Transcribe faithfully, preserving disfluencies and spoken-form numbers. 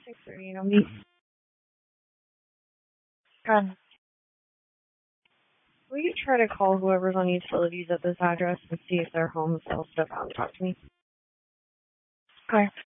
six thirty, I'll meet. God, will you try to call whoever's on utilities at this address and see if they're home, if they'll step out and talk to me? Okay.